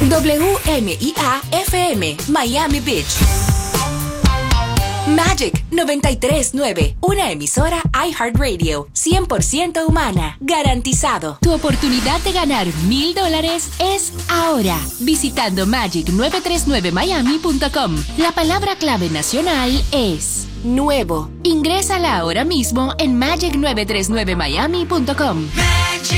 WMIA-FM, Miami Beach. Magic 93.9, una emisora iHeartRadio, 100% humana, garantizado. Tu oportunidad de ganar $1,000 es ahora, visitando magic939miami.com. La palabra clave nacional es nuevo. Ingrésala ahora mismo en magic939miami.com.